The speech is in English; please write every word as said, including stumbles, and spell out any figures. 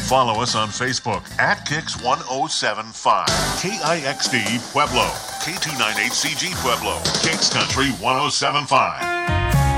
Follow us on Facebook at Kix one oh seven five, K I X D Pueblo, K two ninety-eight C G Pueblo, Kix Country one oh seven five.